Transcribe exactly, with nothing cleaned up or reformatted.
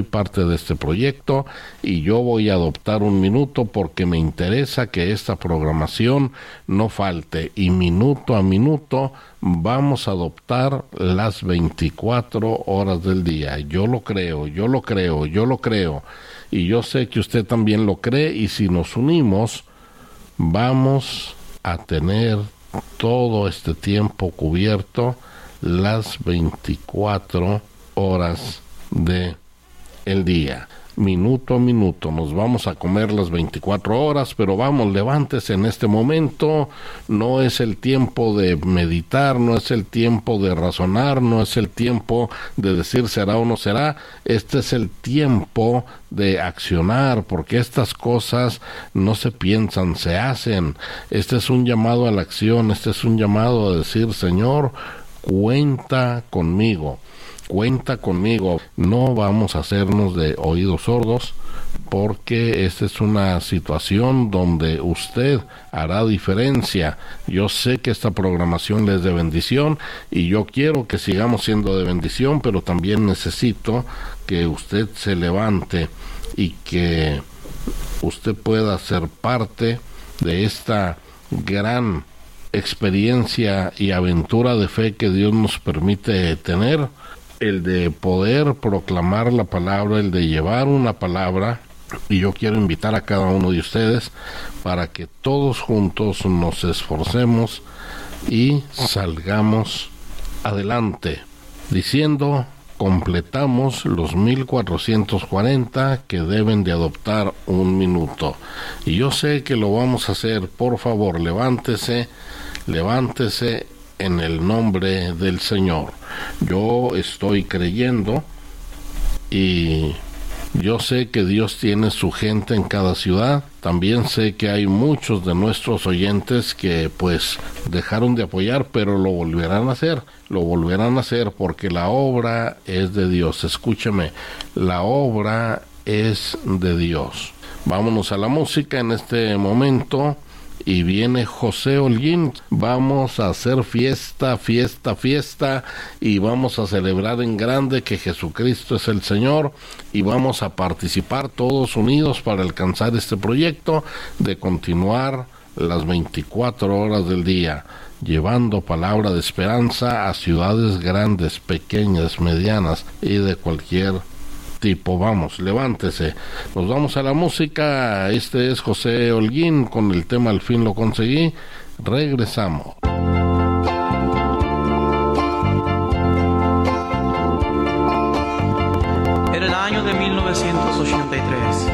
parte de este proyecto y yo voy a adoptar un minuto porque me interesa que esta programación no falte, y minuto a minuto vamos a adoptar las veinticuatro horas del día. Yo lo creo, yo lo creo, yo lo creo, y yo sé que usted también lo cree, y si nos unimos vamos a tener todo este tiempo cubierto, las veinticuatro horas de el día. Minuto a minuto nos vamos a comer las veinticuatro horas, pero vamos, levántese en este momento. No es el tiempo de meditar, no es el tiempo de razonar, no es el tiempo de decir será o no será. Este es el tiempo de accionar, porque estas cosas no se piensan, se hacen. Este es un llamado a la acción, este es un llamado a decir: Señor, cuenta conmigo. Cuenta conmigo, no vamos a hacernos de oídos sordos, porque esta es una situación donde usted hará diferencia. Yo sé que esta programación le es de bendición y yo quiero que sigamos siendo de bendición, pero también necesito que usted se levante y que usted pueda ser parte de esta gran experiencia y aventura de fe que Dios nos permite tener. El de poder proclamar la palabra, el de llevar una palabra, y yo quiero invitar a cada uno de ustedes para que todos juntos nos esforcemos y salgamos adelante, diciendo: completamos los mil cuatrocientos cuarenta que deben de adoptar un minuto. Y yo sé que lo vamos a hacer. Por favor, levántese, levántese en el nombre del Señor. Yo estoy creyendo y yo sé que Dios tiene su gente en cada ciudad. También sé que hay muchos de nuestros oyentes que pues dejaron de apoyar, pero lo volverán a hacer, lo volverán a hacer porque la obra es de Dios. Escúcheme, la obra es de Dios. Vámonos a la música en este momento. Y viene José Holguín. Vamos a hacer fiesta, fiesta, fiesta, y vamos a celebrar en grande que Jesucristo es el Señor, y vamos a participar todos unidos para alcanzar este proyecto de continuar las veinticuatro horas del día, llevando palabra de esperanza a ciudades grandes, pequeñas, medianas y de cualquier tipo. Vamos, levántese. Nos vamos a la música. Este es José Holguín con el tema Al fin lo conseguí. Regresamos. Era el año de mil novecientos ochenta y tres.